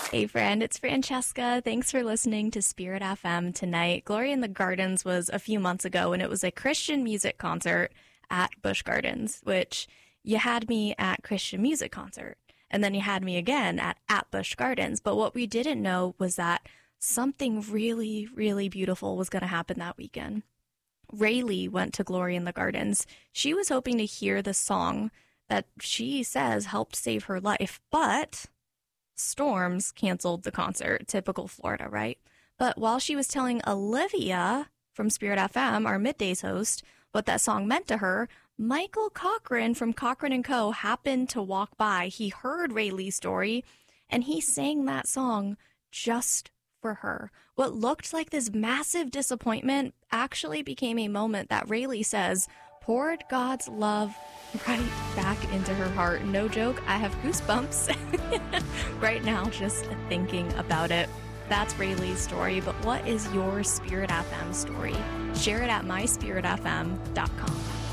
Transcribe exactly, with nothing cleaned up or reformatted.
Hey friend, it's Francesca. Thanks for listening to Spirit F M tonight. Glory in the Gardens was a few months ago, and it was a Christian music concert at Busch Gardens, which you had me at Christian music concert, and then you had me again at, at Busch Gardens. But what we didn't know was that something really, really beautiful was going to happen that weekend. Rayleigh went to Glory in the Gardens. She was hoping to hear the song that she says helped save her life, but storms canceled the concert. Typical Florida, right? But while she was telling Olivia from Spirit F M, our middays host, what that song meant to her, Michael Cochran from Cochran and Co. happened to walk by. He heard Rayleigh's story, and he sang that song just for her. What looked like this massive disappointment actually became a moment that Rayleigh says poured God's love right back into her heart. No joke, I have goosebumps right now just thinking about it. That's Rayleigh's story, but what is your Spirit F M story? Share it at my spirit f m dot com.